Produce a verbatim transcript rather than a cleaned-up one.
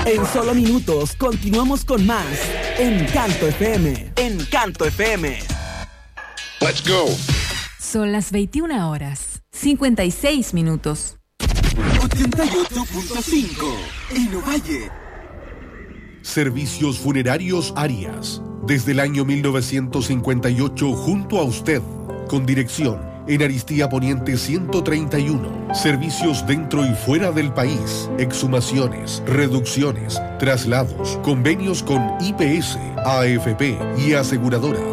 En solo minutos continuamos con más Encanto F M. Encanto F M. Let's go. Son las veintiuna horas, cincuenta y seis minutos. ochenta y ocho punto cinco en Ovalle. Servicios Funerarios Arias. Desde el año mil novecientos cincuenta y ocho junto a usted. Con dirección en Aristía Poniente ciento treinta y uno. Servicios dentro y fuera del país. Exhumaciones, reducciones, traslados, convenios con I P S, A F P y aseguradoras.